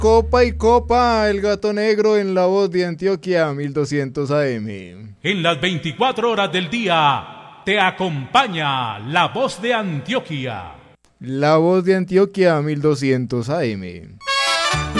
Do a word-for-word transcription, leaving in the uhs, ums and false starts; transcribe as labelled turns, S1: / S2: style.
S1: Copa y copa, el gato negro en La Voz de Antioquia, mil doscientos A M.
S2: En las veinticuatro horas del día te acompaña La Voz de Antioquia.
S1: La Voz de Antioquia, mil doscientos A M.